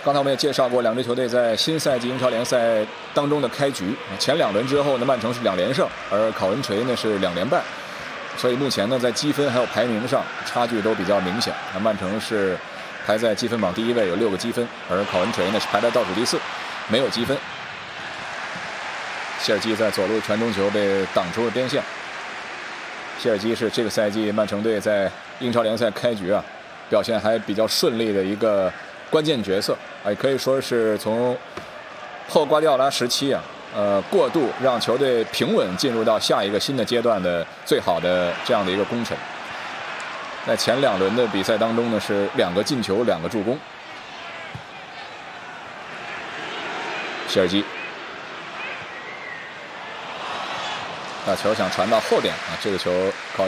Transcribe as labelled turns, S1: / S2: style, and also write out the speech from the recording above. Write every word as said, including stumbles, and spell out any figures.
S1: 刚才我们也介绍过，两支球队在新赛季英超联赛当中的开局，前两轮之后呢，曼城是两连胜，而考文垂呢是两连败，所以目前呢在积分还有排名上差距都比较明显。那曼城是排在积分榜第一位，有六个积分，而考文垂呢是排在倒数第四，没有积分。谢尔基在左路传中球被挡出了边线。谢尔基是这个赛季曼城队在英超联赛开局啊表现还比较顺利的一个关键角色，也可以说是从后瓜迪奥拉时期啊，呃，过渡让球队平稳进入到下一个新的阶段的最好的这样的一个功臣。在前两轮的比赛当中呢，是两个进球，两个助攻。谢尔基，把球想传到后点啊，这个球靠。